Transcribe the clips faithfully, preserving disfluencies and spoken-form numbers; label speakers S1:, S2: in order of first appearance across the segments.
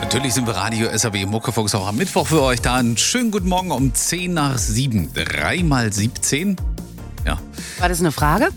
S1: Natürlich sind wir Radio S R W Muckefuchs auch am Mittwoch für euch da. Einen schönen guten Morgen um zehn nach sieben. drei mal siebzehn. Ja.
S2: War das eine Frage?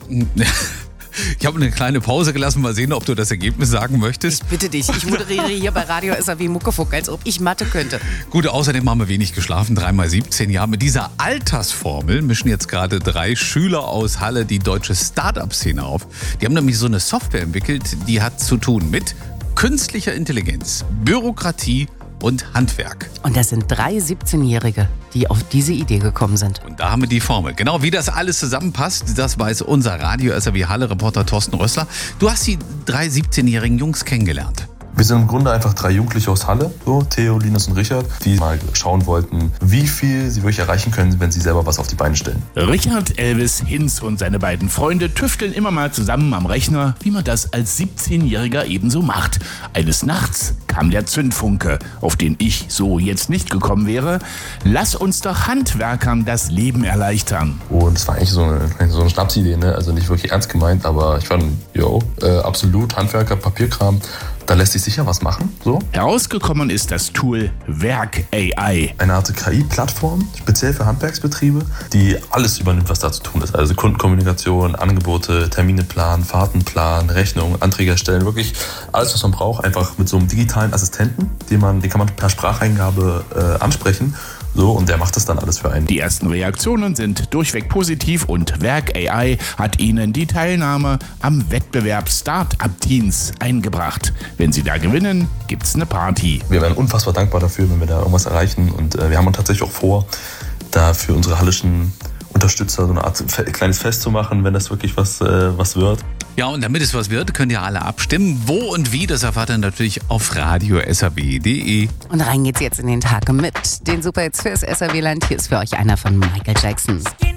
S1: Ich habe eine kleine Pause gelassen. Mal sehen, ob du das Ergebnis sagen möchtest.
S2: Ich bitte dich, ich moderiere hier bei Radio S R W Muckefuchs, als ob ich Mathe könnte.
S1: Gut, außerdem haben wir wenig geschlafen. drei mal siebzehn. Ja, mit dieser Altersformel mischen jetzt gerade drei Schüler aus Halle die deutsche Start-up-Szene auf. Die haben nämlich so eine Software entwickelt, die hat zu tun mit künstlicher Intelligenz, Bürokratie und Handwerk.
S2: Und das sind drei siebzehnjährige, die auf diese Idee gekommen sind.
S1: Und da haben wir die Formel. Genau wie das alles zusammenpasst, das weiß unser Radio S R W Halle-Reporter Thorsten Rössler. Du hast die drei siebzehnjährigen Jungs kennengelernt.
S3: Wir sind im Grunde einfach drei Jugendliche aus Halle, so Theo, Linus und Richard, die mal schauen wollten, wie viel sie wirklich erreichen können, wenn sie selber was auf die Beine stellen.
S4: Richard, Elvis, Hinz und seine beiden Freunde tüfteln immer mal zusammen am Rechner, wie man das als siebzehnjähriger ebenso macht. Eines Nachts kam der Zündfunke, auf den ich so jetzt nicht gekommen wäre. Lass uns doch Handwerkern das Leben erleichtern.
S3: Und es war eigentlich so eine, so eine Schnapsidee, ne? Also nicht wirklich ernst gemeint, aber ich fand, yo, äh, absolut, Handwerker, Papierkram. Da lässt sich sicher was machen. So.
S4: Herausgekommen ist das Tool Werk A I.
S3: Eine Art K I-Plattform, speziell für Handwerksbetriebe, die alles übernimmt, was da zu tun ist. Also Kundenkommunikation, Angebote, Termine planen, Fahrten planen, Rechnungen, Anträge erstellen. Wirklich alles, was man braucht, einfach mit so einem digitalen Assistenten, den, man, den kann man per Spracheingabe äh, ansprechen. So, und der macht das dann alles für einen.
S4: Die ersten Reaktionen sind durchweg positiv und Werk A I hat Ihnen die Teilnahme am Wettbewerb Start-up Teens eingebracht. Wenn Sie da gewinnen, gibt's eine Party.
S3: Wir wären unfassbar dankbar dafür, wenn wir da irgendwas erreichen. Und äh, wir haben tatsächlich auch vor, da für unsere hallischen Unterstützer so eine Art fe- kleines Fest zu machen, wenn das wirklich was, äh, was wird.
S1: Ja, und damit es was wird, könnt ihr alle abstimmen. Wo und wie, das erfahrt ihr natürlich auf radio s r w punkt d e.
S2: Und rein geht's jetzt in den Tag mit den Superhits fürs S R W-Land. Hier ist für euch einer von Michael Jackson.